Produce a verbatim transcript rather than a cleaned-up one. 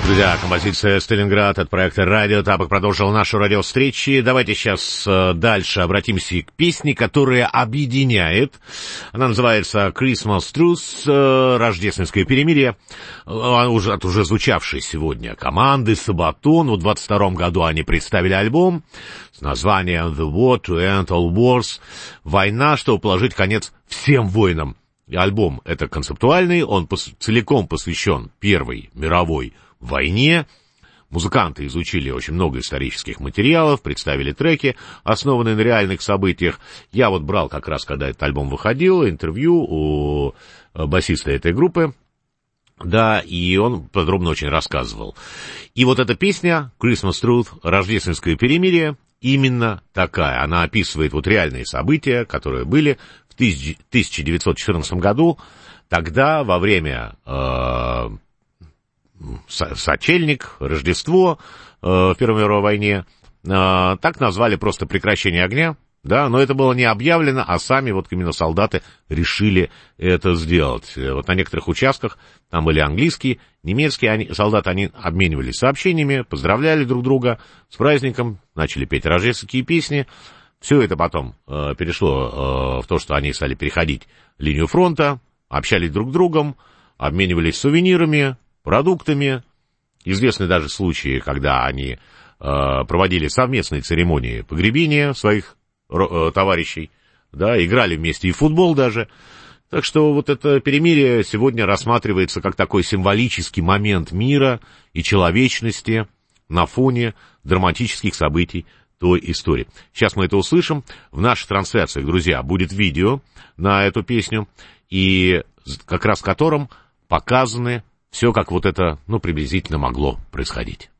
Друзья, композиция «Сталинград» от проекта «Радио Тапок» продолжил нашу радиовстречи. Давайте сейчас дальше обратимся к песне, которая объединяет. Она называется «Christmas Truce», «Рождественское перемирие». Уже, от уже звучавшей сегодня команды «Сабатон». В двадцать втором году они представили альбом с названием «The War to End All Wars». «Война, чтобы положить конец всем войнам». Альбом это концептуальный, он пос- целиком посвящен Первой мировой войне. Музыканты изучили очень много исторических материалов, представили треки, основанные на реальных событиях. Я вот брал как раз, когда этот альбом выходил, интервью у басиста этой группы, да, и он подробно очень рассказывал. И вот эта песня «Christmas Truce», «Рождественское перемирие», именно такая. Она описывает вот реальные события, которые были в тысяча девятьсот четырнадцатом году. Тогда, во время э, сочельник, Рождество э, в Первой мировой войне, э, так назвали просто прекращение огня, да, но это было не объявлено, а сами вот именно солдаты решили это сделать. Вот на некоторых участках, там были английские, немецкие они, солдаты, они обменивались сообщениями, поздравляли друг друга с праздником, начали петь рождественские песни. Все это потом э, перешло э, в то, что они стали переходить линию фронта, общались друг с другом, обменивались сувенирами, продуктами. Известны даже случаи, когда они э, проводили совместные церемонии погребения своих э, товарищей, да, играли вместе и в футбол даже. Так что вот это перемирие сегодня рассматривается как такой символический момент мира и человечности на фоне драматических событий той истории. Сейчас мы это услышим. В наших трансляциях, друзья, будет видео на эту песню, и как раз в котором показаны все, как вот это, ну, приблизительно могло происходить.